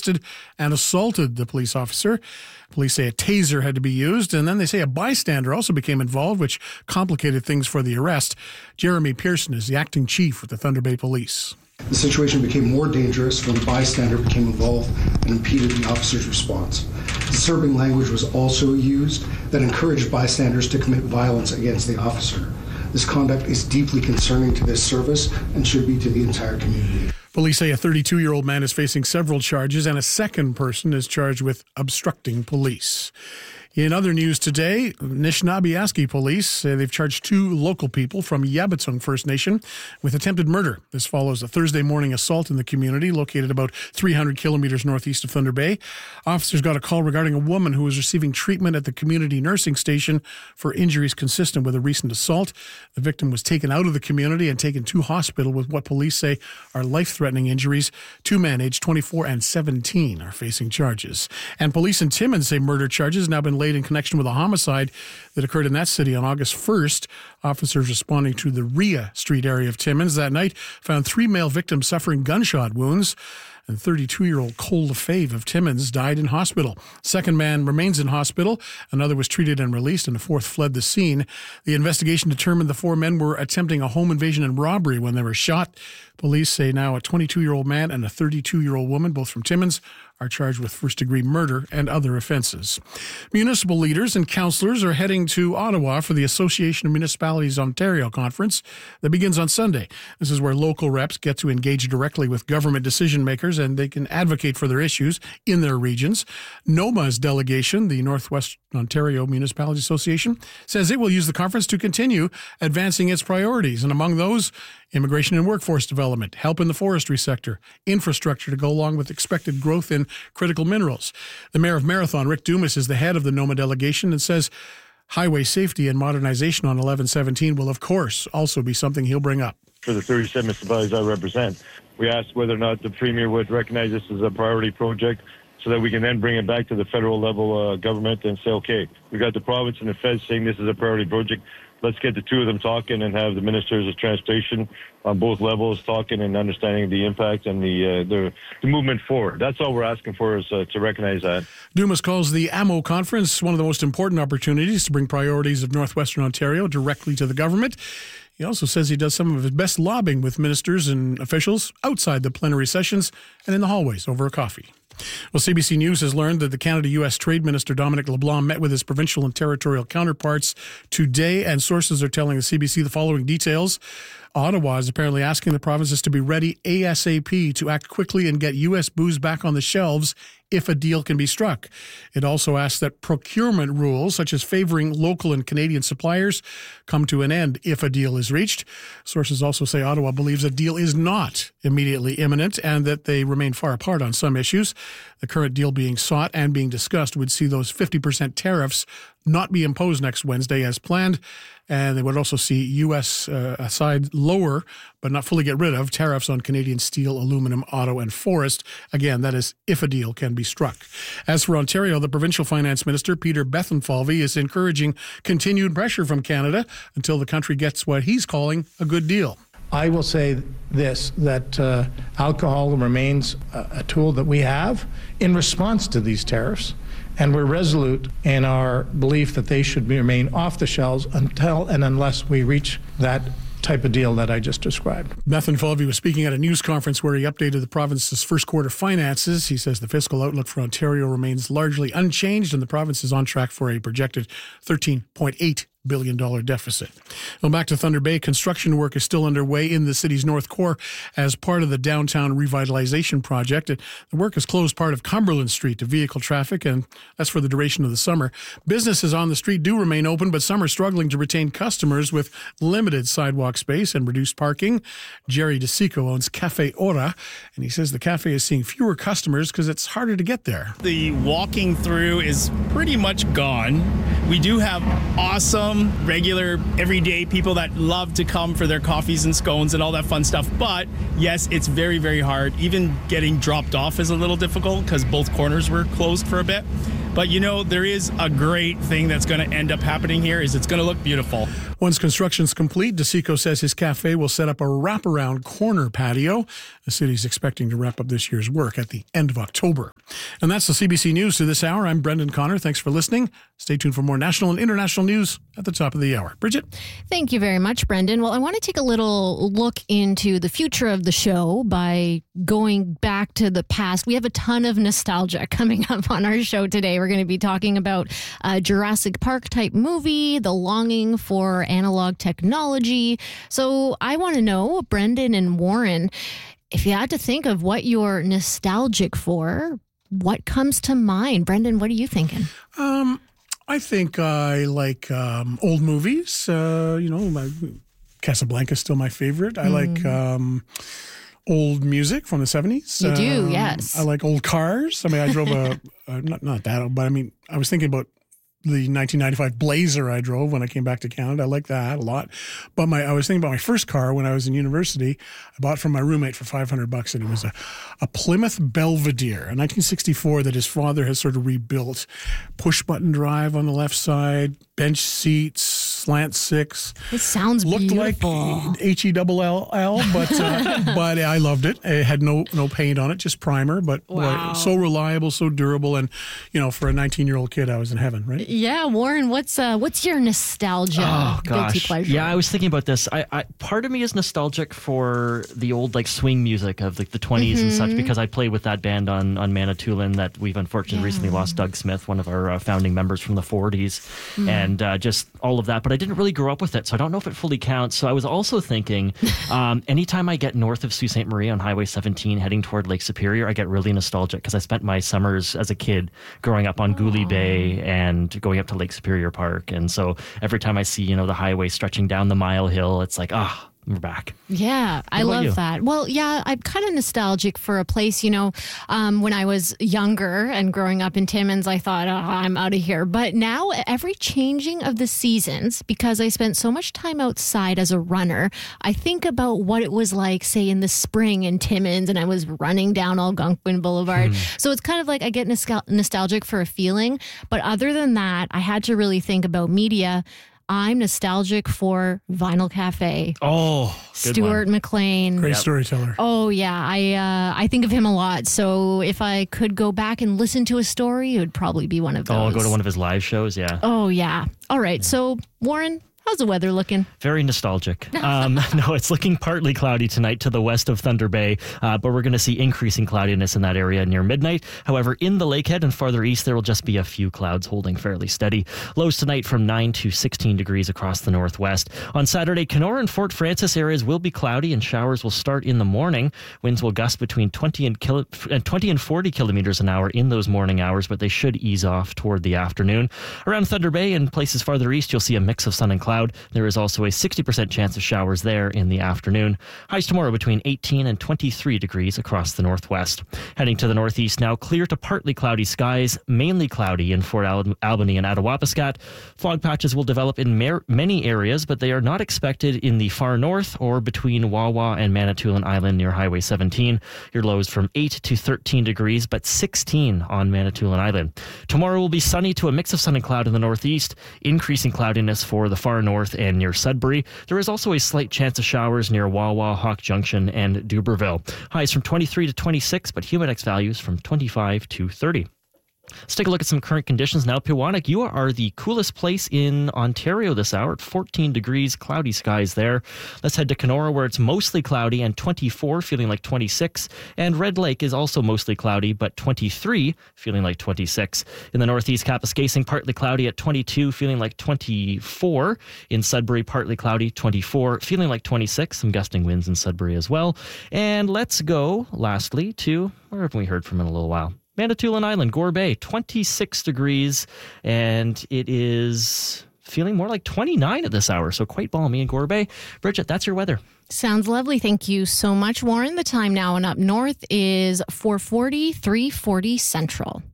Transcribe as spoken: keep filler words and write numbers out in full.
resisted and assaulted the police officer. Police say a taser had to be used, and then they say a bystander also became involved, which complicated things for the arrest. Jeremy Pearson is the acting chief with the Thunder Bay Police. The situation became more dangerous when the bystander became involved and impeded the officer's response. Disturbing language was also used that encouraged bystanders to commit violence against the officer. This conduct is deeply concerning to this service and should be to the entire community. Police say a thirty-two-year-old man is facing several charges and a second person is charged with obstructing police. In other news today, Anishinaabe Police say they've charged two local people from Yabatung First Nation with attempted murder. This follows a Thursday morning assault in the community located about three hundred kilometers northeast of Thunder Bay. Officers got a call regarding a woman who was receiving treatment at the community nursing station for injuries consistent with a recent assault. The victim was taken out of the community and taken to hospital with what police say are life-threatening injuries. Two men aged twenty-four and seventeen are facing charges. And police in Timmins say murder charges now been laid in connection with a homicide that occurred in that city on August first. Officers responding to the Rhea Street area of Timmins that night found three male victims suffering gunshot wounds. And thirty-two-year-old Cole Lefebvre of Timmins died in hospital. Second man remains in hospital. Another was treated and released, and a fourth fled the scene. The investigation determined the four men were attempting a home invasion and robbery when they were shot. Police say now a twenty-two-year-old man and a thirty-two-year-old woman, both from Timmins, are charged with first-degree murder and other offenses. Municipal leaders and councillors are heading to Ottawa for the Association of Municipalities Ontario conference that begins on Sunday. This is where local reps get to engage directly with government decision-makers and they can advocate for their issues in their regions. NOMA's delegation, the Northwest Ontario Municipalities Association, says it will use the conference to continue advancing its priorities, and among those, immigration and workforce development, help in the forestry sector, infrastructure to go along with expected growth in critical minerals. The mayor of Marathon, Rick Dumas, is the head of the NOMA delegation and says highway safety and modernization on eleven seventeen will, of course, also be something he'll bring up. For the thirty-seven municipalities I represent, we asked whether or not the Premier would recognize this as a priority project so that we can then bring it back to the federal level uh, government and say, okay, we got the province and the feds saying this is a priority project. Let's get the two of them talking and have the ministers of transportation on both levels talking and understanding the impact and the uh, the, the movement forward. That's all we're asking for, is uh, to recognize that. Dumas calls the A M O conference one of the most important opportunities to bring priorities of Northwestern Ontario directly to the government. He also says he does some of his best lobbying with ministers and officials outside the plenary sessions and in the hallways over a coffee. Well, C B C News has learned that the Canada-U S Trade Minister Dominic LeBlanc met with his provincial and territorial counterparts today, and sources are telling the C B C the following details. Ottawa is apparently asking the provinces to be ready ASAP to act quickly and get U S booze back on the shelves if a deal can be struck. It also asks that procurement rules, such as favoring local and Canadian suppliers, come to an end if a deal is reached. Sources also say Ottawa believes a deal is not immediately imminent and that they remain far apart on some issues. The current deal being sought and being discussed would see those fifty percent tariffs not be imposed next Wednesday as planned. And they would also see U S uh, side lower, but not fully get rid of, tariffs on Canadian steel, aluminum, auto, and forest. Again, that is if a deal can be struck. As for Ontario, the provincial finance minister, Peter Bethlenfalvy, is encouraging continued pressure from Canada until the country gets what he's calling a good deal. I will say this, that uh, alcohol remains a, a tool that we have in response to these tariffs, and we're resolute in our belief that they should remain off the shelves until and unless we reach that type of deal that I just described. Bethlenfalvy was speaking at a news conference where he updated the province's first quarter finances. He says the fiscal outlook for Ontario remains largely unchanged and the province is on track for a projected thirteen point eight billion dollars deficit. Well, back to Thunder Bay. Construction work is still underway in the city's North Core as part of the downtown revitalization project. The work has closed part of Cumberland Street to vehicle traffic, and that's for the duration of the summer. Businesses on the street do remain open, but some are struggling to retain customers with limited sidewalk space and reduced parking. Jerry DeSico owns Cafe Ora, and he says the cafe is seeing fewer customers because it's harder to get there. The walking through is pretty much gone. We do have awesome regular, everyday people that love to come for their coffees and scones and all that fun stuff. But yes, it's very, very hard. Even getting dropped off is a little difficult because both corners were closed for a bit. But, you know, there is a great thing that's going to end up happening here is it's going to look beautiful. Once construction's complete, DeSico says his cafe will set up a wraparound corner patio. The city's expecting to wrap up this year's work at the end of October. And that's the C B C News to this hour. I'm Brendan Connor. Thanks for listening. Stay tuned for more national and international news at the top of the hour. Bridget? Thank you very much, Brendan. Well, I want to take a little look into the future of the show by going back to the past. We have a ton of nostalgia coming up on our show today. We're going to be talking about a Jurassic Park type movie, the longing for analog technology. So I want to know, Brendan and Warren, if you had to think of what you're nostalgic for, what comes to mind? Brendan, what are you thinking? Um, I think I like um, old movies. Uh, you know, my, Casablanca is still my favorite. I mm. like um, old music from the seventies. You do, um, yes. I like old cars. I mean, I drove a, a not not that old, but I mean, I was thinking about the nineteen ninety-five Blazer I drove when I came back to Canada. I like that a lot. But my I was thinking about my first car when I was in university. I bought from my roommate for five hundred bucks, and it was a, a Plymouth Belvedere, a nineteen sixty-four that his father has sort of rebuilt. Push-button drive on the left side, bench seats, slant six. It sounds Looked beautiful. like H E double L L, but uh, but I loved it. It had no no paint on it, just primer. But wow. boy, so reliable, so durable, and you know, for a nineteen-year-old kid, I was in heaven, right? Yeah, Warren, what's uh, what's your nostalgia oh, guilty gosh. pleasure? Yeah, I was thinking about this. I, I part of me is nostalgic for the old like swing music of like the twenties mm-hmm. and such, because I played with that band on on Manitoulin that we've unfortunately yeah. recently lost, Doug Smith, one of our uh, founding members from the forties, mm. and uh, just all of that. But I didn't really grow up with it, so I don't know if it fully counts. So I was also thinking, um, anytime I get north of Sault Ste. Marie on Highway seventeen heading toward Lake Superior, I get really nostalgic because I spent my summers as a kid growing up on Goulet Bay and going up to Lake Superior Park. And so every time I see, you know, the highway stretching down the Mile Hill, it's like, ah, oh, we're back. Yeah, I love you? that. Well, yeah, I'm kind of nostalgic for a place, you know, um, when I was younger and growing up in Timmins, I thought, oh, I'm out of here. But now every changing of the seasons, because I spent so much time outside as a runner, I think about what it was like, say, in the spring in Timmins, and I was running down Algonquin Boulevard. Hmm. So it's kind of like I get nostal- nostalgic for a feeling. But other than that, I had to really think about media. I'm nostalgic for Vinyl Cafe. Oh, good Stuart one. McLean. Great Yep. storyteller. Oh, yeah. I uh, I think of him a lot. So if I could go back and listen to a story, it would probably be one of those. Oh, I'll go to one of his live shows, yeah. Oh, yeah. All right. Yeah. So, Warren, how's the weather looking? Very nostalgic. Um, no, it's looking partly cloudy tonight to the west of Thunder Bay, uh, but we're going to see increasing cloudiness in that area near midnight. However, in the Lakehead and farther east, there will just be a few clouds holding fairly steady. Lows tonight from nine to sixteen degrees across the northwest. On Saturday, Kenora and Fort Francis areas will be cloudy and showers will start in the morning. Winds will gust between twenty and, kilo- twenty and forty kilometers an hour in those morning hours, but they should ease off toward the afternoon. Around Thunder Bay and places farther east, you'll see a mix of sun and cloud. There is also a sixty percent chance of showers there in the afternoon. Highs tomorrow between eighteen and twenty-three degrees across the northwest. Heading to the northeast now, clear to partly cloudy skies, mainly cloudy in Fort Al- Albany and Attawapiskat. Fog patches will develop in mer- many areas, but they are not expected in the far north or between Wawa and Manitoulin Island near Highway seventeen. Your lows from eight to thirteen degrees, but sixteen on Manitoulin Island. Tomorrow will be sunny to a mix of sun and cloud in the northeast, increasing cloudiness for the far north and near Sudbury. There is also a slight chance of showers near Wawa, Hawk Junction, and Dubreuilville. Highs from twenty-three to twenty-six, but humidex values from twenty-five to thirty. Let's take a look at some current conditions now. Pewanak, you are the coolest place in Ontario this hour at fourteen degrees, cloudy skies there. Let's head to Kenora, where it's mostly cloudy and twenty-four, feeling like twenty-six. And Red Lake is also mostly cloudy, but twenty-three, feeling like twenty-six. In the northeast, Kapuskasing, partly cloudy at twenty-two, feeling like twenty-four. In Sudbury, partly cloudy, twenty-four, feeling like twenty-six. Some gusting winds in Sudbury as well. And let's go, lastly, to where haven't we heard from in a little while? Manitoulin Island, Gore Bay, twenty-six degrees, and it is feeling more like twenty-nine at this hour, so quite balmy in Gore Bay. Bridget, that's your weather. Sounds lovely. Thank you so much, Warren. The time now and up north is four forty, three forty Central.